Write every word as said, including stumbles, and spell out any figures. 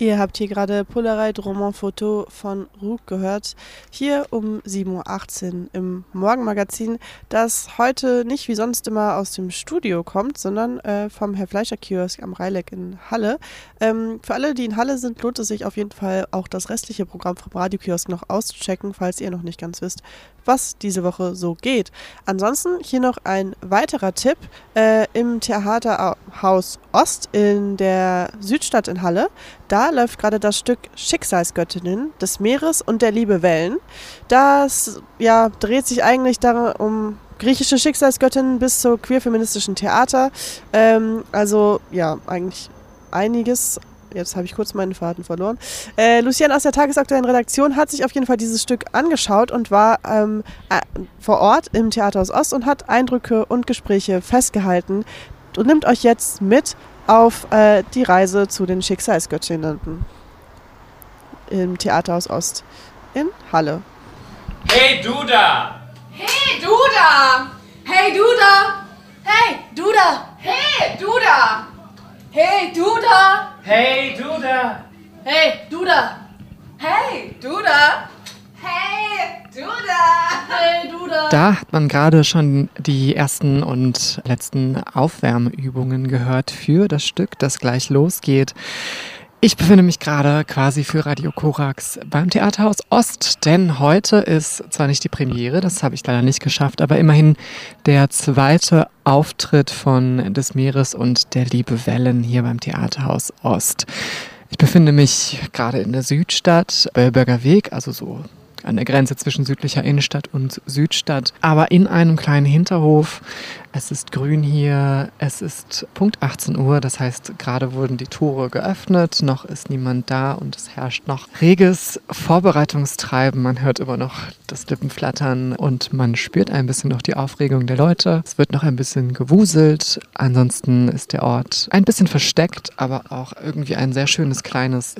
Ihr habt hier gerade Polaroid Roman Photo von Rook gehört, hier um sieben Uhr achtzehn im Morgenmagazin, das heute nicht wie sonst immer aus dem Studio kommt, sondern äh, vom Herr Fleischer Kiosk am Reileck in Halle. Ähm, für alle, die in Halle sind, lohnt es sich auf jeden Fall auch das restliche Programm vom Radiokiosk noch auszuchecken, falls ihr noch nicht ganz wisst, was diese Woche so geht. Ansonsten hier noch ein weiterer Tipp äh, im Theaterhaus Ost in der Südstadt in Halle. Da läuft gerade das Stück Schicksalsgöttinnen des Meeres und der Liebe Wellen. Das ja, dreht sich eigentlich darum, um griechische Schicksalsgöttinnen bis zur queerfeministischen Theater. Ähm, also ja, eigentlich einiges. Jetzt habe ich kurz meinen Faden verloren. Äh, Luciane aus der tagesaktuellen Redaktion hat sich auf jeden Fall dieses Stück angeschaut und war ähm, äh, vor Ort im Theaterhaus Ost und hat Eindrücke und Gespräche festgehalten und nimmt euch jetzt mit auf äh, die Reise zu den Schicksalsgöttinnen im Theaterhaus Ost in Halle. Hey du da! Hey du da! Hey du da! Hey du da! Hey du da! Hey du da! Hey du da! Hey du da! Hey du da! Hey du da! Hey du da! Da hat man gerade schon die ersten und letzten Aufwärmübungen gehört für das Stück, das gleich losgeht. Ich befinde mich gerade quasi für Radio Korax beim Theaterhaus Ost, denn heute ist zwar nicht die Premiere, das habe ich leider nicht geschafft, aber immerhin der zweite Auftritt von Des Meeres und der Liebe Wellen hier beim Theaterhaus Ost. Ich befinde mich gerade in der Südstadt, Bellberger Weg, also so an der Grenze zwischen südlicher Innenstadt und Südstadt, aber in einem kleinen Hinterhof. Es ist grün hier, es ist Punkt achtzehn Uhr, das heißt, gerade wurden die Tore geöffnet, noch ist niemand da und es herrscht noch reges Vorbereitungstreiben. Man hört immer noch das Lippenflattern und man spürt ein bisschen noch die Aufregung der Leute. Es wird noch ein bisschen gewuselt, ansonsten ist der Ort ein bisschen versteckt, aber auch irgendwie ein sehr schönes kleines